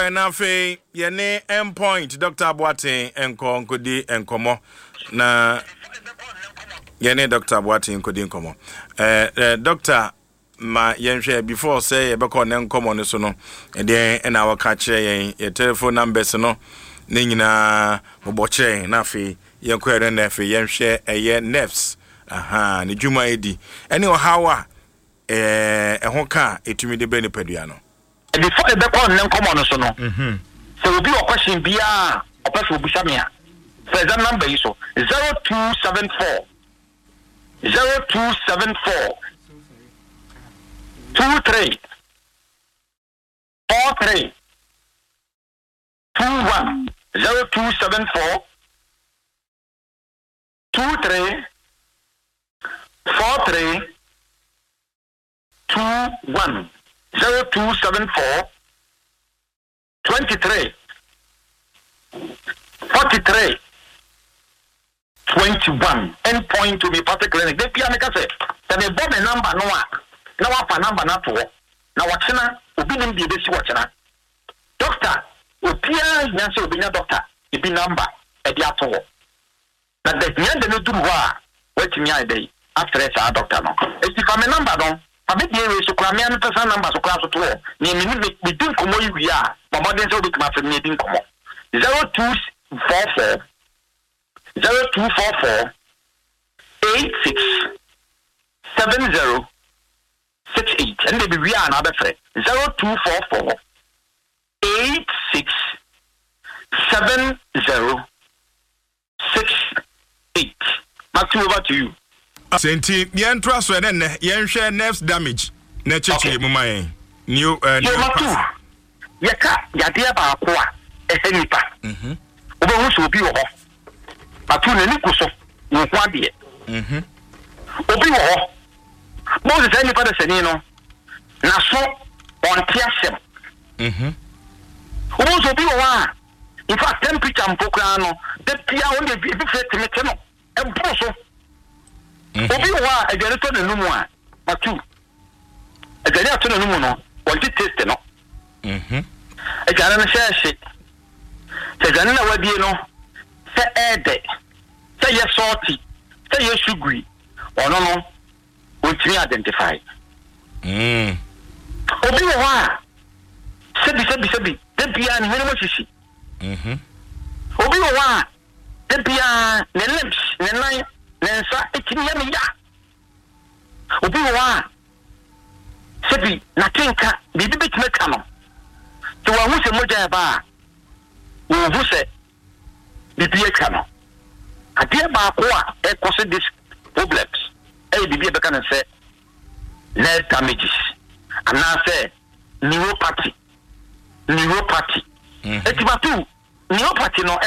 na fe yene endpoint Dr. Boateng enkodi enkomo na yene Dr. Boateng enkodi enkomo doctor ma yenhwe before say ebeko ne enkomo ne so no e na waka kire yen telephone numbers no ne nyina moboche na fe yenkwere na fe yenhwe eye nerves aha ne dwuma edi ene o hawa ho ka etumi de be ne padua no before the call and come on so no so will be a question bia opefu bushamia for that number is so 0274 23 43 21 0274 23 43 21 0274 23 43 21 endpoint to be perfect clinic. They pia make say the bomb number no na wa number na to na wachina obi nim bi besi wachina doctor opia nyanse obi nya doctor ibi number e dia to na the nyande no duru ha watimi ai dai after that doctor no e fa me number don abi dey we so kwa me an person number so kwa so to ni me din komo yi a mama den so bi ma fe me din komo 0244 86 70 68 and maybe we are another friend 0244 86 70 68. Back over to you. Senti yen trust we den yen share nerves damage na cheche mu man new yaka yade ba ko a ehenipa obo hu so bi wo ho atu na ni kuso wo kwa de obi wo ho mo se sani pa de sani no na so on tiasem obo so bi wo a in fact temperature mpokra no de pia won de bi fe temete no empro so obi wo a ejere to na numu a atu ejere to na numu no won ti taste no ejere na share ejere na wadie no se ede se ye salty se ye sugary ono no won identify obi wo a sebi de bia ni mo sisi obi wo a de bia ne lips ne nine ne nsa ekini ya me ya obi wo a sebi na tinka bibi bitime ka no to wa hu se moja ba wo hu se bibi e ka no ade ba ko a e cause this problems e bibi e be kan say nerve damages and now say neuropathy etibatu neuropathy no